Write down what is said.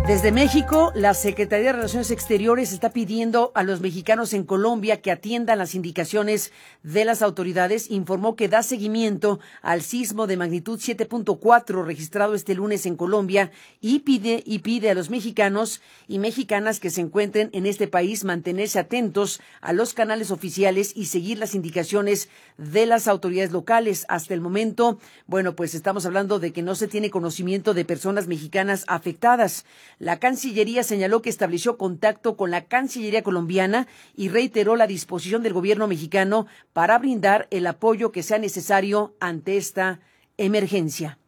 Desde México, la Secretaría de Relaciones Exteriores está pidiendo a los mexicanos en Colombia que atiendan las indicaciones de las autoridades. Informó que da seguimiento al sismo de magnitud 7.4 registrado este lunes en Colombia y pide a los mexicanos y mexicanas que se encuentren en este país mantenerse atentos a los canales oficiales y seguir las indicaciones de las autoridades locales. Hasta el momento, pues estamos hablando de que no se tiene conocimiento de personas mexicanas afectadas. La Cancillería señaló que estableció contacto con la Cancillería colombiana y reiteró la disposición del gobierno mexicano para brindar el apoyo que sea necesario ante esta emergencia.